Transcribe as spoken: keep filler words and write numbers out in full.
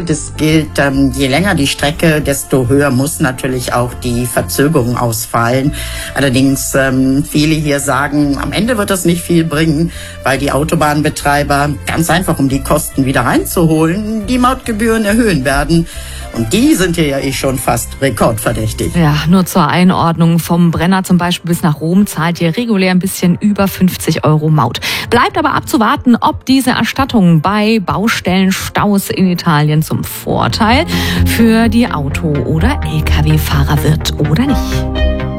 betrachtet. Es gilt, ähm, je länger die Strecke, desto höher muss natürlich auch die Verzögerung ausfallen. Allerdings, ähm, viele hier sagen, am Ende wird das nicht viel bringen, weil die Autobahnbetreiber ganz einfach, um die Kosten wieder reinzuholen, die Mautgebühren erhöhen werden. Und die sind hier ja eh schon fast rekordverdächtig. Ja, nur zur Einordnung. Vom Brenner zum Beispiel bis nach Rom zahlt ihr regulär ein bisschen über fünfzig Euro Maut. Bleibt aber abzuwarten, ob diese Erstattung bei Baustellenstaus in Italien zum Vorteil für die Auto- oder L K W-Fahrer wird oder nicht.